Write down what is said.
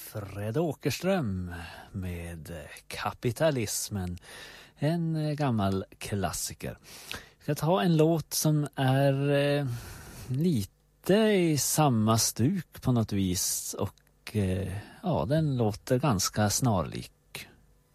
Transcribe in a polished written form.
Fred Åkerström med Kapitalismen, en gammal klassiker. Jag ska ta en låt som är lite i samma stuk på något vis och ja, den låter ganska snarlik